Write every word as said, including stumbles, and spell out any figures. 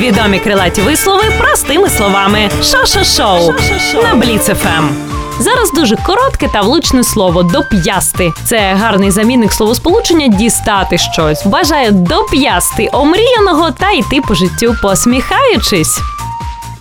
Відомі крилаті вислови простими словами. Шо-шо-шоу на Бліц еф ем. Зараз дуже коротке та влучне слово «доп'ясти». Це гарний замінник словосполучення «дістати щось». Бажаю доп'ясти омріяного та йти по життю посміхаючись.